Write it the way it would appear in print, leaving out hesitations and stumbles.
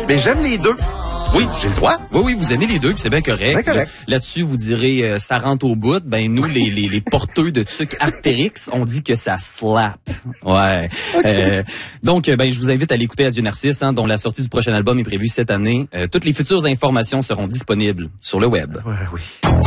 Mais j'aime les deux. Oui, j'ai le droit. Oui, vous aimez les deux, puis c'est bien correct. Bien correct. Là-dessus, vous direz, ça rentre au bout. Ben, nous, les porteux de trucs Artérix, on dit que ça slap. Ouais. Okay. Donc, je vous invite à l'écouter Adieu Narcisse, dont la sortie du prochain album est prévue cette année. Toutes les futures informations seront disponibles sur le web. Ouais, oui.